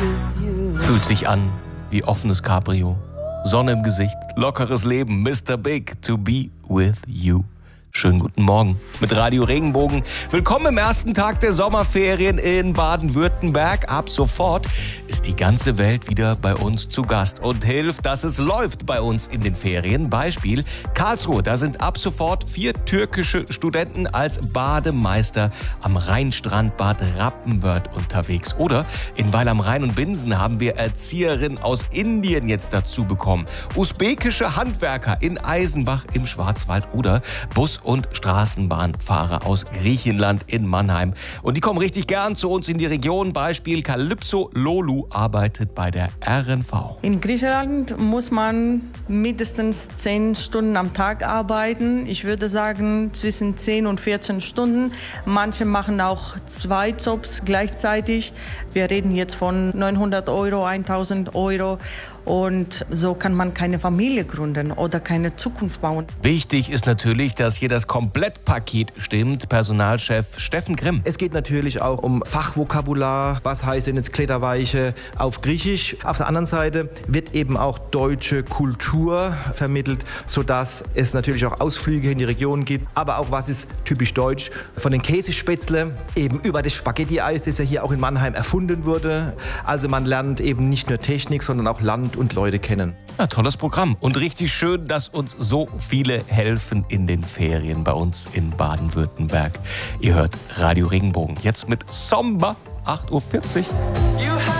Fühlt sich an wie offenes Cabrio. Sonne im Gesicht, lockeres Leben, Mr. Big, to be with you. Schönen guten Morgen mit Radio Regenbogen. Willkommen im ersten Tag der Sommerferien in Baden-Württemberg. Ab sofort ist die ganze Welt wieder bei uns zu Gast und hilft, dass es läuft bei uns in den Ferien. Beispiel Karlsruhe, da sind ab sofort 4 türkische Studenten als Bademeister am Rheinstrand Bad Rappenwörth unterwegs. Oder in Weil am Rhein und Binsen haben wir Erzieherinnen aus Indien jetzt dazu bekommen. Usbekische Handwerker in Eisenbach im Schwarzwald oder Bus- und Straßenbahnfahrer aus Griechenland in Mannheim. Und die kommen richtig gern zu uns in die Region. Beispiel Kalypso Lolu arbeitet bei der RNV. In Griechenland muss man mindestens 10 Stunden am Tag arbeiten. Ich würde sagen zwischen 10 und 14 Stunden. Manche machen auch 2 Jobs gleichzeitig. Wir reden jetzt von 900 Euro, 1000 Euro. Und so kann man keine Familie gründen oder keine Zukunft bauen. Wichtig ist natürlich, dass hier das Komplettpaket stimmt. Personalchef Steffen Grimm. Es geht natürlich auch um Fachvokabular. Was heißt denn jetzt Kletterweiche auf Griechisch? Auf der anderen Seite wird eben auch deutsche Kultur vermittelt, sodass es natürlich auch Ausflüge in die Region gibt. Aber auch was ist typisch deutsch? Von den Käsespätzle eben über das Spaghetti-Eis, das ja hier auch in Mannheim erfunden wurde. Also man lernt eben nicht nur Technik, sondern auch Land und Leute kennen. Ja, tolles Programm und richtig schön, dass uns so viele helfen in den Ferien bei uns in Baden-Württemberg. Ihr hört Radio Regenbogen jetzt mit Sommer 8:40 Uhr.